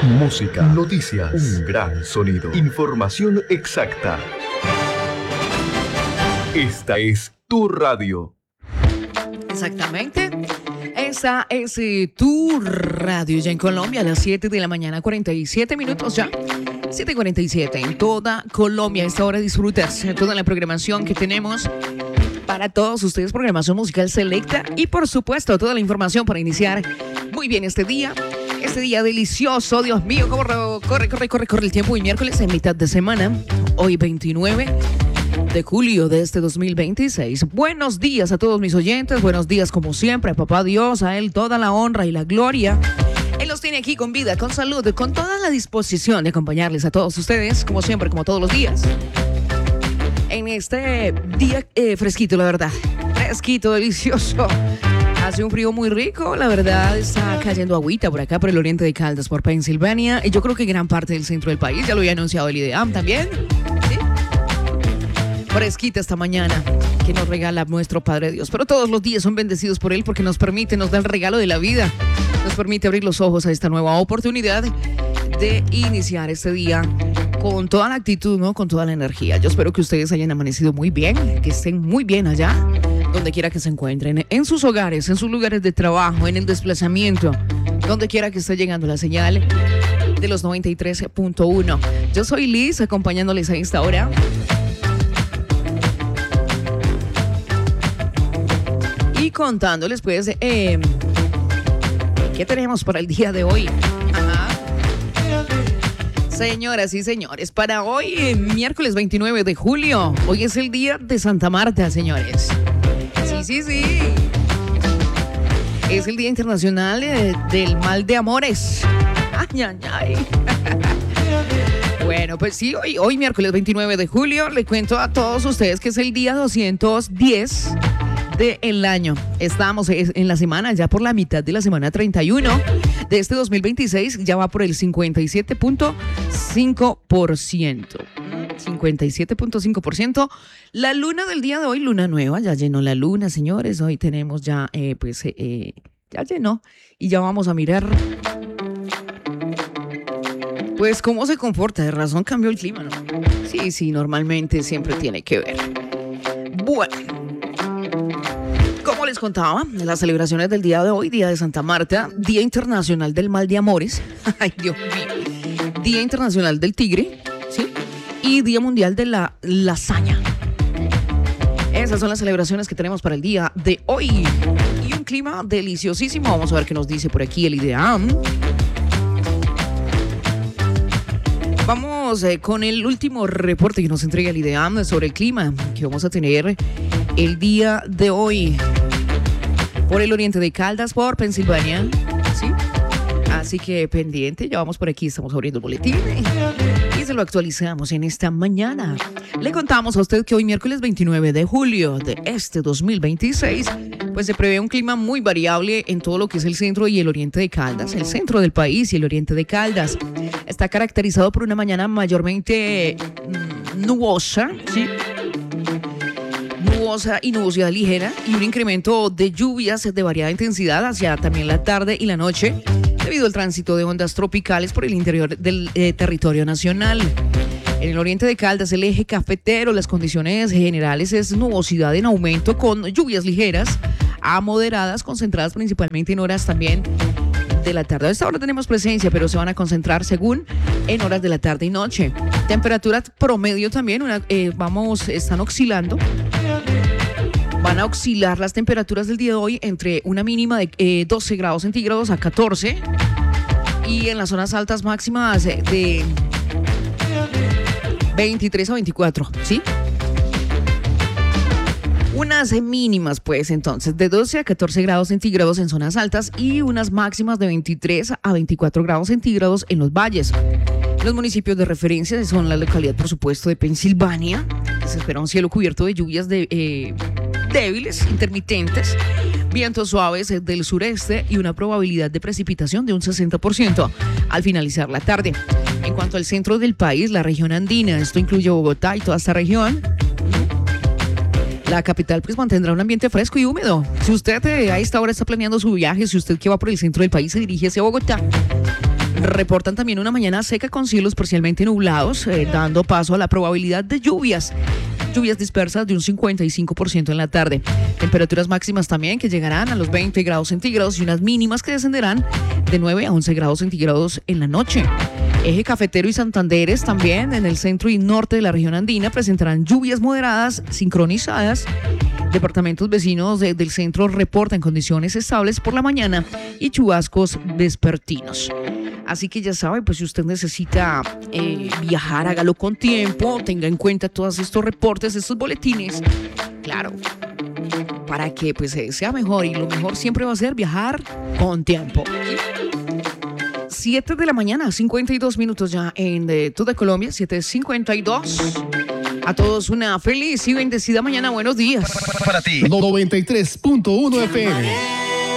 Música, noticias, un gran sonido, información exacta. Esta es tu radio. Exactamente. Esa es tu radio ya en Colombia a las 7 de la mañana, 47 minutos ya. 7:47 en toda Colombia. A esta hora disfrutas toda la programación que tenemos para todos ustedes, programación musical selecta y por supuesto toda la información para iniciar muy bien este día delicioso. Dios mío, cómo corre el tiempo. Y miércoles en mitad de semana, hoy 29 de julio de este 2026. Buenos días a todos mis oyentes, buenos días como siempre a Papá Dios, a Él toda la honra y la gloria. Él los tiene aquí con vida, con salud, con toda la disposición de acompañarles a todos ustedes, como siempre, como todos los días. En este día fresquito, la verdad, fresquito, delicioso. Hace un frío muy rico, la verdad está cayendo agüita por acá, por el oriente de Caldas, por Pensilvania. Y yo creo que gran parte del centro del país, ya lo había anunciado el IDEAM también. ¿Sí? Fresquita esta mañana que nos regala nuestro Padre Dios. Pero todos los días son bendecidos por Él porque nos da el regalo de la vida. Nos permite abrir los ojos a esta nueva oportunidad de iniciar este día con toda la actitud, ¿no? Con toda la energía. Yo espero que ustedes hayan amanecido muy bien, que estén muy bien allá, donde quiera que se encuentren, en sus hogares, en sus lugares de trabajo, en el desplazamiento, donde quiera que esté llegando la señal de los 93.1. Yo soy Liz, acompañándoles a esta hora. Y contándoles, pues, ¿qué tenemos para el día de hoy? Ajá. Señoras y señores, para hoy, miércoles 29 de julio, hoy es el día de Santa Marta, señores. Sí. Es el Día Internacional del Mal de Amores. Ay. Bueno, pues sí, hoy miércoles 29 de julio, le cuento a todos ustedes que es el día 210 del año. Estamos en la semana, ya por la mitad de la semana 31 de este 2026, ya va por el 57.5%. 57.5%. La luna del día de hoy, luna nueva, ya llenó la luna, señores. Hoy tenemos ya, ya llenó. Y ya vamos a mirar, pues, cómo se comporta. De razón cambió el clima, ¿no? Sí, normalmente siempre tiene que ver. Bueno, como les contaba, las celebraciones del día de hoy, Día de Santa Marta, Día Internacional del Mal de Amores. Ay, Dios mío. Día Internacional del Tigre, ¿sí? Y Día Mundial de la Lasaña. Esas son las celebraciones que tenemos para el día de hoy. Y un clima deliciosísimo. Vamos a ver qué nos dice por aquí el IDEAM. Vamos con el último reporte que nos entrega el IDEAM sobre el clima que vamos a tener el día de hoy. Por el oriente de Caldas, por Pensilvania. ¿Sí? Así que pendiente, ya vamos por aquí, estamos abriendo el boletín y se lo actualizamos en esta mañana. Le contamos a usted que hoy miércoles 29 de julio de este 2026, pues se prevé un clima muy variable en todo lo que es el centro y el oriente de Caldas. El centro del país y el oriente de Caldas está caracterizado por una mañana mayormente nubosa, ¿sí? Nubosa y nubosidad ligera y un incremento de lluvias de variada intensidad hacia también la tarde y la noche, debido al tránsito de ondas tropicales por el interior del territorio nacional. En el oriente de Caldas, el eje cafetero, las condiciones generales es nubosidad en aumento con lluvias ligeras a moderadas, concentradas principalmente en horas también de la tarde. A esta hora tenemos presencia, pero se van a concentrar según en horas de la tarde y noche. Temperatura promedio también, están oscilando. Van a oscilar las temperaturas del día de hoy entre una mínima de 12 grados centígrados a 14 y en las zonas altas máximas de 23 a 24, ¿sí? Unas mínimas, pues, entonces, de 12 a 14 grados centígrados en zonas altas y unas máximas de 23 a 24 grados centígrados en los valles. Los municipios de referencia son la localidad, por supuesto, de Pensilvania. Se espera un cielo cubierto de lluvias débiles, intermitentes, vientos suaves del sureste y una probabilidad de precipitación de un 60% al finalizar la tarde. En cuanto al centro del país, la región andina, esto incluye Bogotá y toda esta región, la capital pues mantendrá un ambiente fresco y húmedo. Si usted a esta hora está planeando su viaje, si usted que va por el centro del país se dirige hacia Bogotá, Reportan también una mañana seca con cielos parcialmente nublados, dando paso a la probabilidad de lluvias dispersas de un 55% en la tarde. Temperaturas máximas también que llegarán a los 20 grados centígrados y unas mínimas que descenderán de 9 a 11 grados centígrados en la noche. Eje cafetero y Santanderes también en el centro y norte de la región andina presentarán lluvias moderadas sincronizadas. Departamentos vecinos del centro reportan condiciones estables por la mañana y chubascos vespertinos. Así que ya sabe, pues si usted necesita viajar, hágalo con tiempo, tenga en cuenta todos estos reportes, estos boletines, claro, para que pues sea mejor, y lo mejor siempre va a ser viajar con tiempo. 7 de la mañana, 52 minutos ya en toda Colombia, 7:52. A todos una feliz y bendecida mañana, buenos días. Para ti, 93.1 FM.